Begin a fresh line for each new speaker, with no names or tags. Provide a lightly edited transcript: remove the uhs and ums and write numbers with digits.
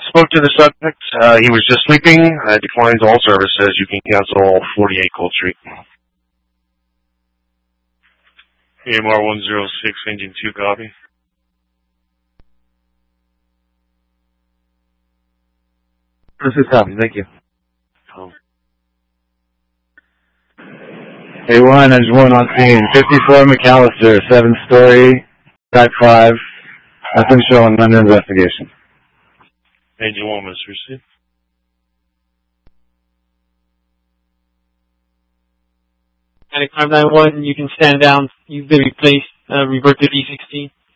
Spoke to the subject. He was just sleeping. Declines all services. You can cancel 48 Cold Street.
AMR 106, engine 2, copy.
This is copy, thank you.
A1, engine 1 on scene. 54 McAllister, 7-story, type 5. Nothing showing, under investigation.
Engine 1 must receive.
Attic 591, you can stand down. You've been replaced. Revert to D16.